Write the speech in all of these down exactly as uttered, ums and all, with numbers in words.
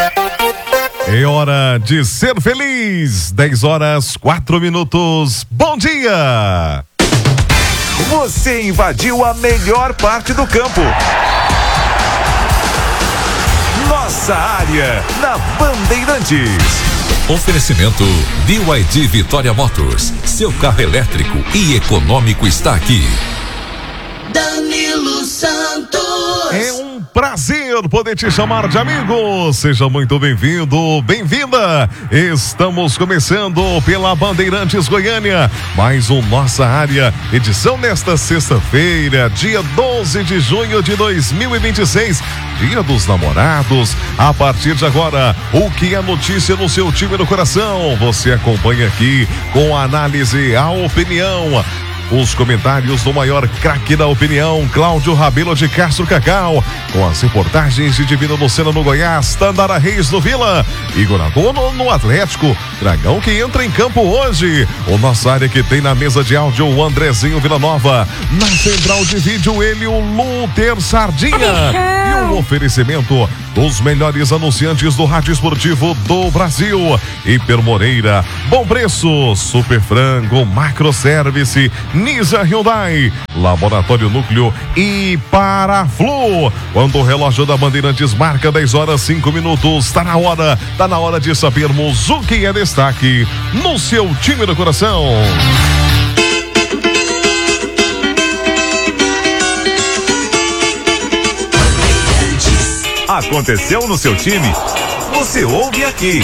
É hora de ser feliz. dez horas, quatro minutos. Bom dia! Você invadiu a melhor parte do campo. Nossa área, na Bandeirantes. Oferecimento B Y D Vitória Motors. Seu carro elétrico e econômico está aqui. Danilo Santos. É um prazer poder te chamar de amigo. Seja muito bem-vindo, bem-vinda. Estamos começando pela Bandeirantes Goiânia. Mais um Nossa Área, edição nesta sexta-feira, dia doze de junho de dois mil e vinte e seis. Dia dos Namorados. A partir de agora, o que é notícia no seu time do coração? Você acompanha aqui com a análise, a opinião, os comentários do maior craque da opinião, Cláudio Rabelo de Castro Cacau, com as reportagens de Divino Lucena no Goiás, Tandara Reis no Vila, Igor Adono no Atlético, Dragão que entra em campo hoje, o Nossa Área que tem na mesa de áudio o Andrezinho Villanova, na central de vídeo ele o Luther Sardinha, e um oferecimento dos melhores anunciantes do rádio esportivo do Brasil, Hiper Moreira, Bom Preço, Super Frango, Macro Service, Nisa Hyundai, Laboratório Núcleo e Paraflu. Quando o relógio da Bandeirantes marca dez horas cinco minutos, tá na hora, tá na hora de sabermos o que é destaque no seu time do coração. Aconteceu no seu time? Você ouve aqui.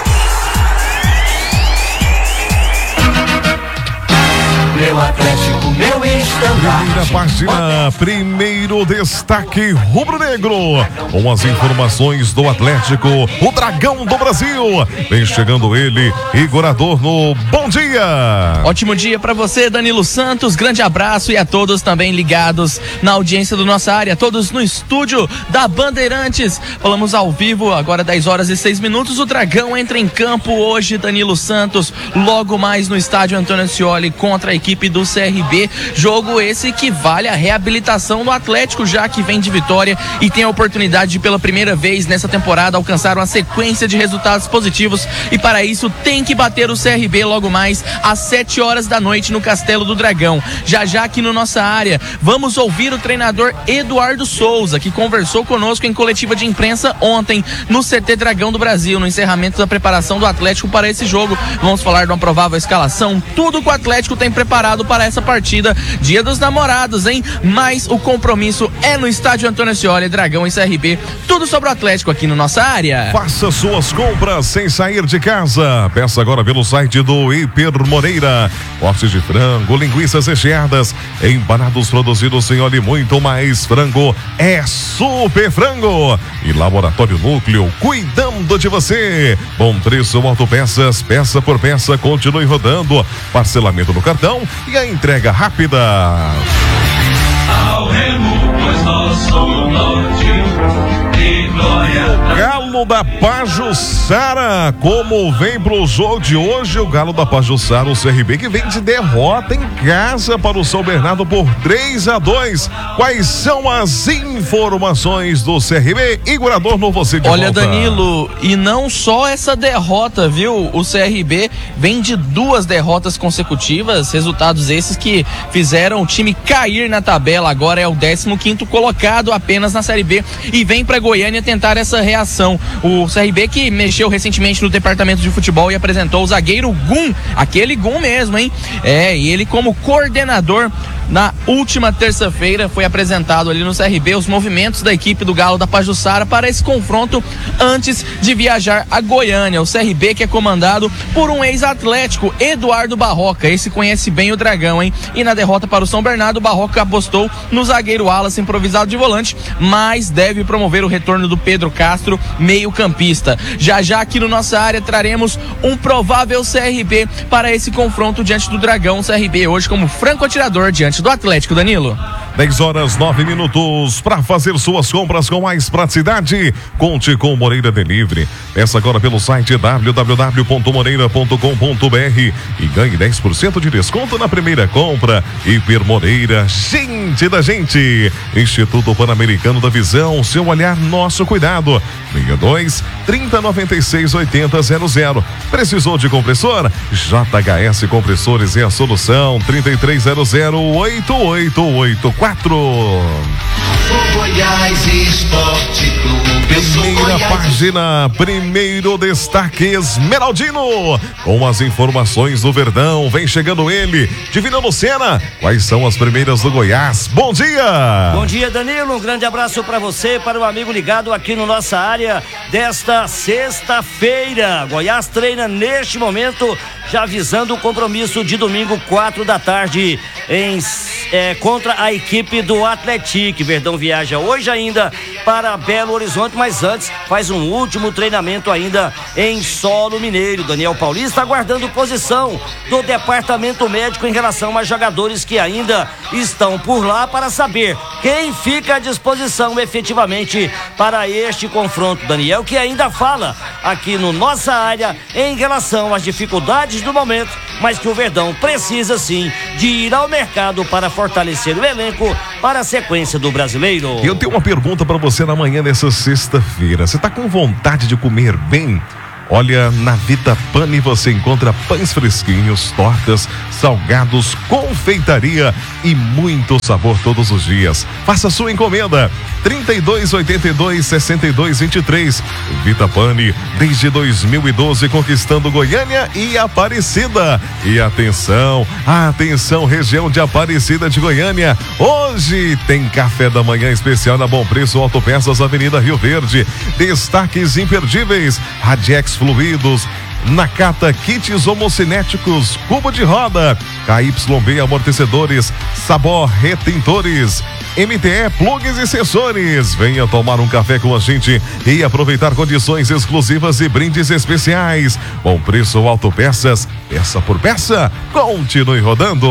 Meu Atlético, meu estandarte. Primeira página, primeiro destaque rubro-negro. Com as informações do Atlético, o Dragão do Brasil. Vem chegando ele, Igor Adorno. Bom dia! Ótimo dia pra você, Danilo Santos. Grande abraço e a todos também ligados na audiência do Nossa Área. Todos no estúdio da Bandeirantes. Falamos ao vivo, agora dez horas e seis minutos. O Dragão entra em campo hoje, Danilo Santos. Logo mais no estádio Antônio Ascioli contra a equipe do C R B, jogo esse que vale a reabilitação do Atlético, já que vem de vitória e tem a oportunidade de pela primeira vez nessa temporada alcançar uma sequência de resultados positivos, e para isso tem que bater o C R B logo mais às sete horas da noite no Castelo do Dragão. Já já aqui no Nossa Área, vamos ouvir o treinador Eduardo Souza, que conversou conosco em coletiva de imprensa ontem no C T Dragão do Brasil, no encerramento da preparação do Atlético para esse jogo. Vamos falar de uma provável escalação, tudo que o Atlético tem preparado para essa partida, Dia dos Namorados, hein? Mas o compromisso é no estádio Antônio Ascioli, Dragão e C R B. Tudo sobre o Atlético aqui no Nossa Área. Faça suas compras sem sair de casa. Peça agora pelo site do Hiper Moreira. Cortes de frango, linguiças recheadas, empanados produzidos sem óleo e muito mais. Frango é Super Frango. E Laboratório Núcleo, cuidando de você. Bom preço, autopeças, peça por peça, continue rodando. Parcelamento no cartão e a entrega rápida. Ao remo, pois nosso norte e glória. Galo da Pajuçara, como vem pro jogo de hoje o Galo da Pajuçara, o C R B que vem de derrota em casa para o São Bernardo por três a dois. Quais são as informações do C R B? Igor Adorno, você de Olha, volta. Danilo, e não só essa derrota, viu? O C R B vem de duas derrotas consecutivas, resultados esses que fizeram o time cair na tabela. Agora é o décimo quinto colocado apenas na Série B e vem para Goiânia tentar essa reação. O C R B que mexeu recentemente no departamento de futebol e apresentou o zagueiro Gum, aquele Gum mesmo, hein? É, e ele como coordenador. Na última terça-feira foi apresentado ali no C R B os movimentos da equipe do Galo da Pajuçara para esse confronto antes de viajar a Goiânia. O C R B que é comandado por um ex-atlético, Eduardo Barroca. Esse conhece bem o Dragão, hein? E na derrota para o São Bernardo, o Barroca apostou no zagueiro Wallace improvisado de volante, mas deve promover o retorno do Pedro Castro, meio-campista. Já já aqui no Nossa Área traremos um provável C R B para esse confronto diante do Dragão. O C R B hoje como franco atirador diante do Atlético, Danilo. dez horas nove minutos. Para fazer suas compras com mais praticidade, conte com Moreira Delivery. Peça agora pelo site w w w ponto moreira ponto com ponto b r e ganhe dez por cento de desconto na primeira compra. Hiper Moreira, gente da gente. Instituto Pan-Americano da Visão, seu olhar, nosso cuidado. seis dois, trinta, noventa e seis, oitenta, zero zero. Precisou de compressor? J H S Compressores é a solução. trinta e três zero zero, oito oito oito quatro. O Goiás Esporte Clube. Eu sou Primeira Goiás. página, primeiro destaque Esmeraldino. Com as informações do Verdão, vem chegando ele, Divina Lucena. Quais são as primeiras do Goiás? Bom dia! Bom dia, Danilo. Um grande abraço para você, para o amigo ligado aqui no nossa área desta sexta-feira. Goiás treina neste momento, já visando o compromisso de domingo, quatro da tarde, em, é, contra a equipe do Atlético. Verdão viaja hoje ainda para Belo Horizonte, mas antes faz um último treinamento ainda em solo mineiro. Daniel Paulista aguardando posição do departamento médico em relação a jogadores que ainda estão por lá, para saber quem fica à disposição efetivamente para este confronto. Daniel, que ainda fala aqui no nossa área em relação às dificuldades do momento, mas que o Verdão precisa sim de ir ao mercado para fortalecer o elenco para a sequência do Brasileiro. Eu tenho uma pergunta para você na manhã dessa sexta-feira. Você tá com vontade de comer bem? Olha, na Vita Pane você encontra pães fresquinhos, tortas, salgados, confeitaria e muito sabor todos os dias. Faça sua encomenda. trinta e dois, oitenta e dois, sessenta e dois, vinte e três. Vita Pane, desde dois mil e doze, conquistando Goiânia e Aparecida. E atenção, atenção, região de Aparecida de Goiânia. Hoje tem café da manhã especial na Bom Preço Autopeças, Avenida Rio Verde. Destaques imperdíveis: Radiex Fluidos, Nakata Kits Homocinéticos, Cubo de Roda, K Y B Amortecedores, Sabor Retentores, M T E Plugs e Sensores. Venha tomar um café com a gente e aproveitar condições exclusivas e brindes especiais. Bom Preço Autopeças, peça por peça. Continue rodando.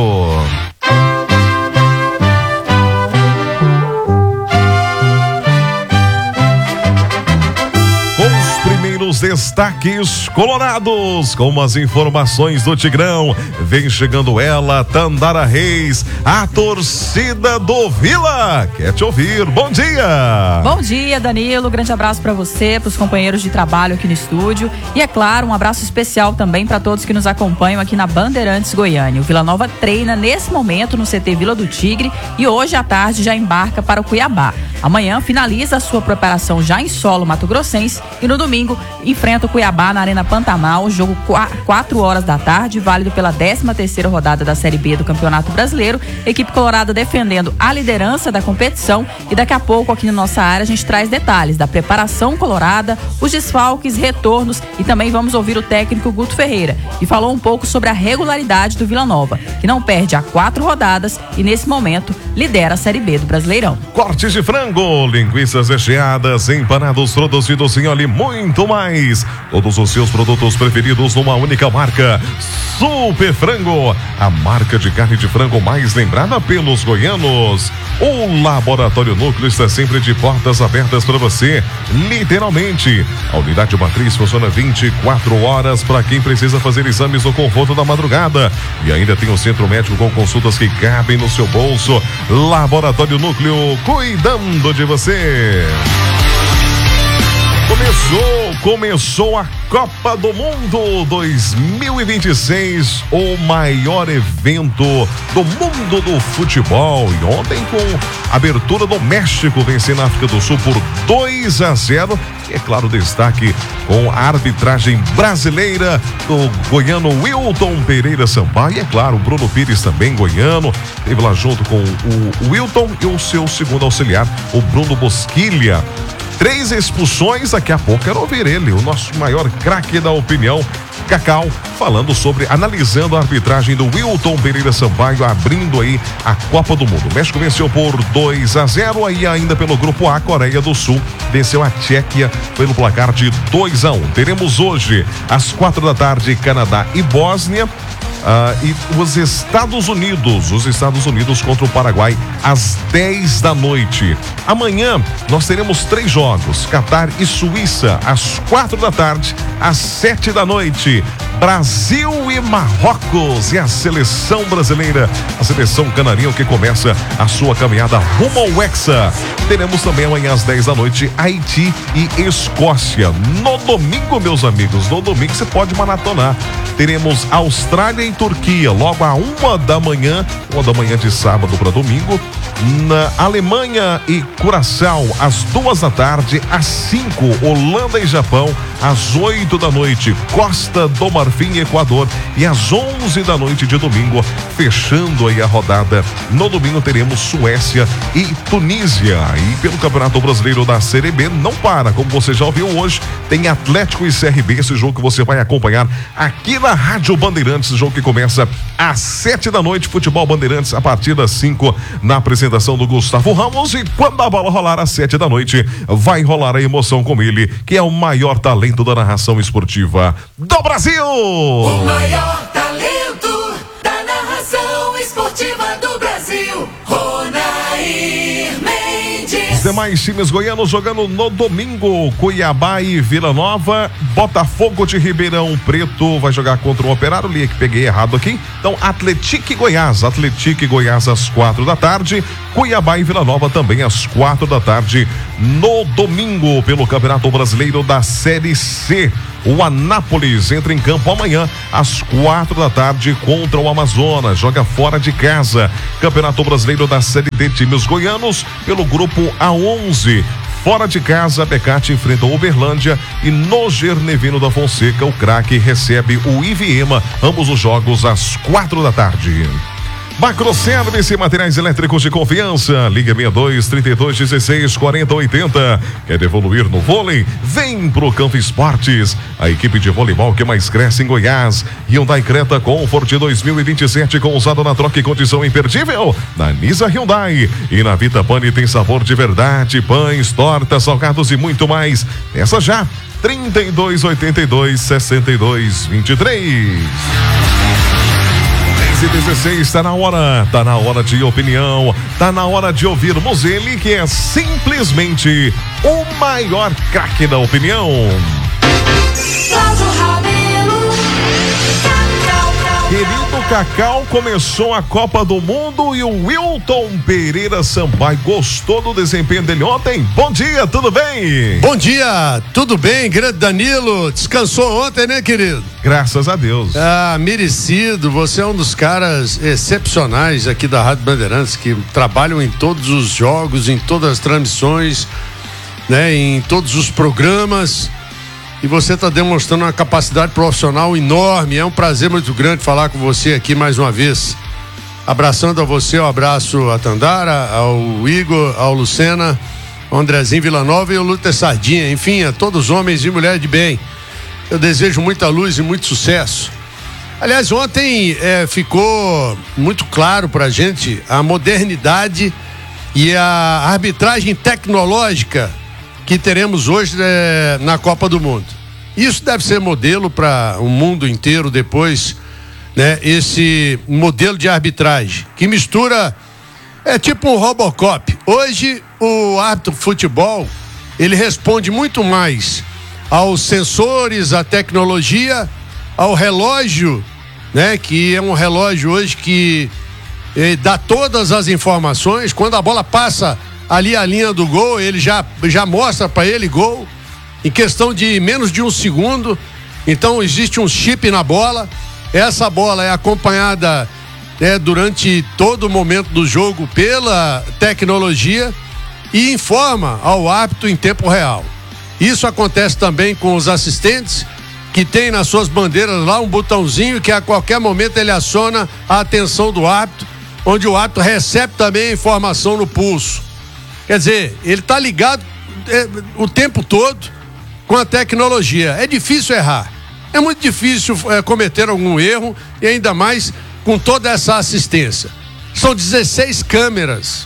Os destaques colorados, com as informações do Tigrão. Vem chegando ela, Tandara Reis, a torcida do Vila quer te ouvir. Bom dia! Bom dia, Danilo. Grande abraço para você, para os companheiros de trabalho aqui no estúdio. E é claro, um abraço especial também para todos que nos acompanham aqui na Bandeirantes Goiânia. O Vila Nova treina nesse momento no C T Vila do Tigre e hoje à tarde já embarca para o Cuiabá. Amanhã finaliza a sua preparação já em solo mato-grossense e no domingo enfrenta o Cuiabá na Arena Pantanal, jogo quatro horas da tarde, válido pela décima terceira rodada da Série B do Campeonato Brasileiro. Equipe colorada defendendo a liderança da competição, e daqui a pouco aqui na nossa área a gente traz detalhes da preparação colorada, os desfalques, retornos, e também vamos ouvir o técnico Guto Ferreira, que falou um pouco sobre a regularidade do Vila Nova, que não perde há quatro rodadas e nesse momento lidera a Série B do Brasileirão. Cortes de frango, linguiças recheadas, empanados produzidos em óleo e muito mais. Todos os seus produtos preferidos numa única marca. Super Frango, a marca de carne de frango mais lembrada pelos goianos. O Laboratório Núcleo está sempre de portas abertas para você, literalmente. A unidade matriz funciona vinte e quatro horas para quem precisa fazer exames no conforto da madrugada. E ainda tem o centro médico com consultas que cabem no seu bolso. Laboratório Núcleo, cuidando de você. Começou, começou a Copa do Mundo dois mil e vinte e seis, o maior evento do mundo do futebol. E ontem, com a abertura do México vencendo a África do Sul por dois a zero. E é claro, destaque com a arbitragem brasileira do goiano Wilton Pereira Sampaio. E é claro, o Bruno Pires também, goiano, esteve lá junto com o Wilton e o seu segundo auxiliar, o Bruno Bosquilha. Três expulsões, daqui a pouco quero ouvir ele, o nosso maior craque da opinião, Cacau, falando sobre, analisando a arbitragem do Wilton Pereira Sampaio, abrindo aí a Copa do Mundo. O México venceu por dois a zero, aí ainda pelo grupo A, Coreia do Sul venceu a Tchequia pelo placar de dois a um. Teremos hoje, às quatro da tarde, Canadá e Bósnia. Ah, e os Estados Unidos, os Estados Unidos contra o Paraguai às dez da noite. Amanhã nós teremos três jogos: Catar e Suíça às quatro da tarde, às sete da noite. Brasil e Marrocos, e a seleção brasileira, a seleção canarinho que começa a sua caminhada rumo ao Hexa. Teremos também amanhã às dez da noite Haiti e Escócia. No domingo, meus amigos, no domingo você pode maratonar. Teremos Austrália e Turquia logo a uma da manhã, uma da manhã de sábado para domingo. Na Alemanha e Curaçao às duas da tarde, às cinco, Holanda e Japão às oito da noite, Costa do Marfim e Equador, e às onze da noite de domingo, fechando aí a rodada. No domingo teremos Suécia e Tunísia. E pelo Campeonato Brasileiro da Série B não para, como você já ouviu hoje, tem Atlético e C R B, esse jogo que você vai acompanhar aqui na Rádio Bandeirantes, jogo que começa às sete da noite, Futebol Bandeirantes a partir das cinco, na apresentação do Gustavo Ramos, e quando a bola rolar às sete da noite, vai rolar a emoção com ele, que é o maior talento da narração esportiva do Brasil. O maior talento da narração esportiva do Brasil, Ronair Mendes. Os demais times goianos jogando no domingo: Cuiabá e Vila Nova, Botafogo de Ribeirão Preto vai jogar contra o Operário, li que peguei errado aqui. Então, Atlético e Goiás, Atlético e Goiás às quatro da tarde, Cuiabá e Vila Nova também às quatro da tarde no domingo. Pelo Campeonato Brasileiro da Série C, o Anápolis entra em campo amanhã às quatro da tarde contra o Amazonas, joga fora de casa. Campeonato Brasileiro da Série D, times goianos pelo grupo A onze. Fora de casa, Becate enfrenta o Uberlândia, e no Gernevino da Fonseca, o Craque recebe o Iviema, ambos os jogos às quatro da tarde. Macroservice, materiais elétricos de confiança. Liga sessenta e dois, trinta e dois, dezesseis, quarenta, oitenta. Quer evoluir no vôlei? Vem pro Campo Esportes, a equipe de voleibol que mais cresce em Goiás. Hyundai Creta Comfort dois mil e vinte e sete, com usado na troca e condição imperdível na Nisa Hyundai. E na Vita Pane tem sabor de verdade, pães, tortas, salgados e muito mais. Peça já, trinta e dois, oitenta e dois, sessenta e dois, vinte e três. dezesseis, tá na hora, tá na hora de opinião, tá na hora de ouvirmos ele, que é simplesmente o maior craque da opinião. Querido Cacau, começou a Copa do Mundo e o Wilton Pereira Sampaio gostou do desempenho dele ontem. Bom dia, tudo bem? Bom dia, tudo bem, grande Danilo? Descansou ontem, né, querido? Graças a Deus. Ah, merecido, você é um dos caras excepcionais aqui da Rádio Bandeirantes, que trabalham em todos os jogos, em todas as transmissões, né, em todos os programas. E você está demonstrando uma capacidade profissional enorme. É um prazer muito grande falar com você aqui mais uma vez. Abraçando a você, um abraço a Tandara, ao Igor, ao Lucena, ao Andrezinho Villanova e ao Lúter Sardinha. Enfim, a todos os homens e mulheres de bem. Eu desejo muita luz e muito sucesso. Aliás, ontem é, ficou muito claro para a gente a modernidade e a arbitragem tecnológica que teremos hoje é, na Copa do Mundo. Isso deve ser modelo para o mundo inteiro depois, né? Esse modelo de arbitragem que mistura, é tipo um Robocop. Hoje o árbitro de futebol, ele responde muito mais aos sensores, à tecnologia, ao relógio, né? Que é um relógio hoje que eh, dá todas as informações. Quando a bola passa ali a linha do gol, ele já, já mostra para ele gol em questão de menos de um segundo. Então existe um chip na bola, essa bola é acompanhada, né, durante todo o momento do jogo pela tecnologia e informa ao árbitro em tempo real. Isso acontece também com os assistentes, que tem nas suas bandeiras lá um botãozinho que a qualquer momento ele aciona a atenção do árbitro, onde o árbitro recebe também a informação no pulso. Quer dizer, ele está ligado é, o tempo todo com a tecnologia. É difícil errar. É muito difícil é, cometer algum erro, e ainda mais com toda essa assistência. São dezesseis câmeras.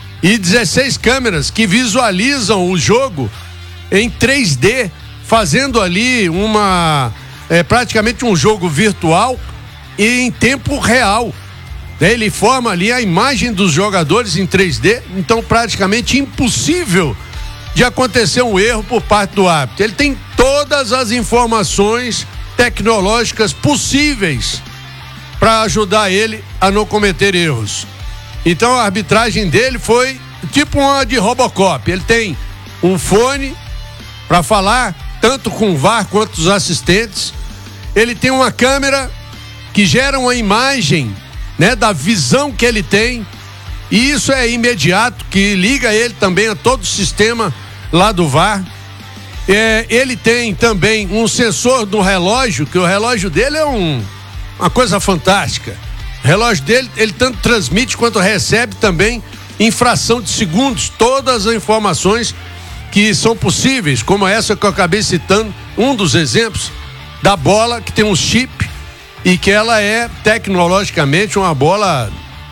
E dezesseis câmeras que visualizam o jogo em três D, fazendo ali uma é, praticamente um jogo virtual, em tempo real. Ele forma ali a imagem dos jogadores em três D, então praticamente impossível de acontecer um erro por parte do árbitro. Ele tem todas as informações tecnológicas possíveis para ajudar ele a não cometer erros. Então a arbitragem dele foi tipo uma de Robocop. Ele tem um fone para falar tanto com o V A R quanto os assistentes. Ele tem uma câmera que gera uma imagem, né, da visão que ele tem, e isso é imediato, que liga ele também a todo o sistema lá do V A R. É, ele tem também um sensor do relógio, que o relógio dele é um, uma coisa fantástica. O relógio dele, ele tanto transmite quanto recebe também em fração de segundos todas as informações que são possíveis, como essa que eu acabei citando, um dos exemplos da bola que tem um chip e que ela é tecnologicamente uma bola,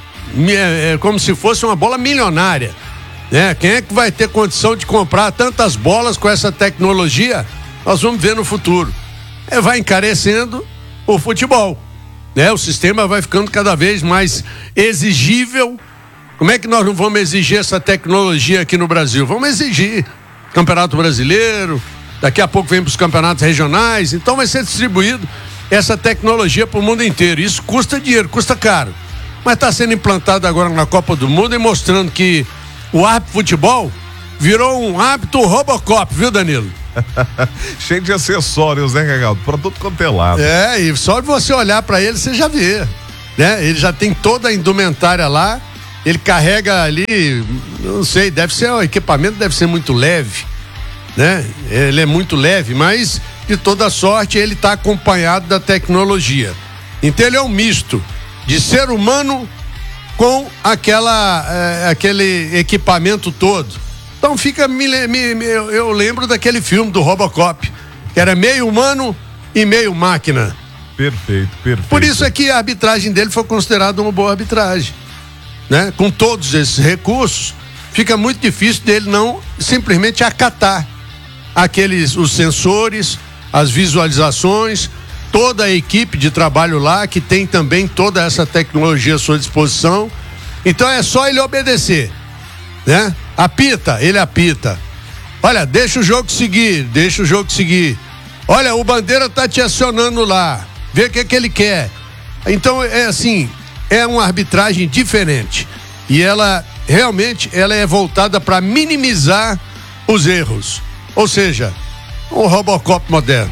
é, é como se fosse uma bola milionária, né? Quem é que vai ter condição de comprar tantas bolas com essa tecnologia? Nós vamos ver no futuro. É, vai encarecendo o futebol, né? O sistema vai ficando cada vez mais exigível. Como é que nós não vamos exigir essa tecnologia aqui no Brasil? Vamos exigir Campeonato Brasileiro, daqui a pouco vem para os campeonatos regionais, então vai ser distribuído essa tecnologia para o mundo inteiro. Isso custa dinheiro, custa caro, mas está sendo implantado agora na Copa do Mundo e mostrando que o árbitro de futebol virou um árbitro Robocop, viu, Danilo? Cheio de acessórios, né, Regaldo? Para tudo quanto é lado. É, e só de você olhar para ele, você já vê, né? Ele já tem toda a indumentária lá, ele carrega ali, não sei, deve ser, o equipamento deve ser muito leve, né? Ele é muito leve, mas de toda sorte ele está acompanhado da tecnologia. Então ele é um misto de ser humano com aquela, é, aquele equipamento todo. Então fica, me, me, me, eu lembro daquele filme do Robocop, que era meio humano e meio máquina. Perfeito, perfeito. Por isso é que a arbitragem dele foi considerada uma boa arbitragem, né? Com todos esses recursos, fica muito difícil dele não simplesmente acatar aqueles, os sensores, as visualizações, toda a equipe de trabalho lá, que tem também toda essa tecnologia à sua disposição. Então é só ele obedecer, né? Apita, ele apita. Olha, deixa o jogo seguir, deixa o jogo seguir. Olha, o Bandeira tá te acionando lá, vê o que que ele quer. Então é assim, é uma arbitragem diferente e ela realmente ela é voltada para minimizar os erros, ou seja, um Robocop moderno.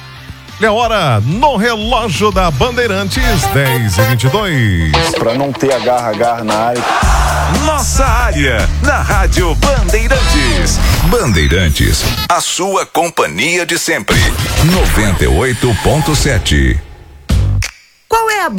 É hora no relógio da Bandeirantes, dez e vinte e dois. Para não ter agarra-agarra na área. Nossa área, na Rádio Bandeirantes. Bandeirantes, a sua companhia de sempre. noventa e oito ponto sete. Qual é a